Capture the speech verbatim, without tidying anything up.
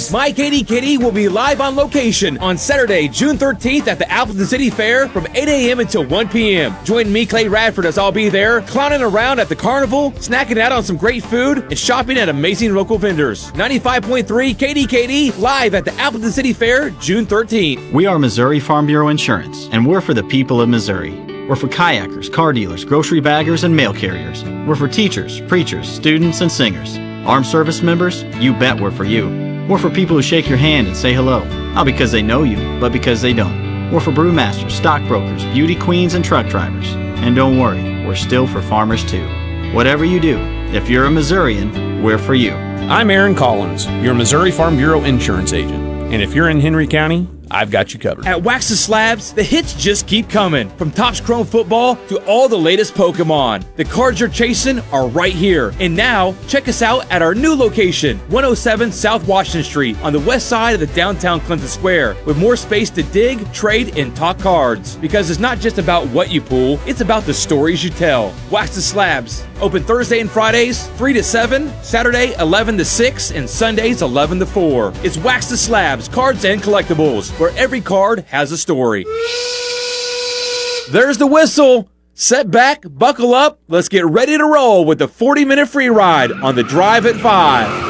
My Katie Kitty will be live on location on Saturday, June thirteenth at the Appleton City Fair from eight a.m. until one p.m. Join me, Clay Radford, as I'll be there, clowning around at the carnival, snacking out on some great food, and shopping at amazing local vendors. ninety-five point three K D K D, live at the Appleton City Fair, June thirteenth. We are Missouri Farm Bureau Insurance, and we're for the people of Missouri. We're for kayakers, car dealers, grocery baggers, and mail carriers. We're for teachers, preachers, students, and singers. Armed service members? You bet we're for you. We're for people who shake your hand and say hello, not because they know you, but because they don't. We're for brewmasters, stockbrokers, beauty queens, and truck drivers. And don't worry, we're still for farmers too. Whatever you do, if you're a Missourian, we're for you. I'm Aaron Collins, your Missouri Farm Bureau insurance agent. And if you're in Henry County, I've got you covered. At Wax the Slabs, the hits just keep coming. From Topps Chrome Football to all the latest Pokemon. The cards you're chasing are right here. And now, check us out at our new location, one oh seven South Washington Street on the west side of the downtown Clinton Square, with more space to dig, trade, and talk cards. Because it's not just about what you pull, it's about the stories you tell. Wax the Slabs, open Thursday and Fridays, three to seven, Saturday, eleven to six, and Sundays, eleven to four. It's Wax the Slabs, cards and collectibles, where every card has a story. There's the whistle. Set back, buckle up, let's get ready to roll with the forty minute free ride on The Drive at five.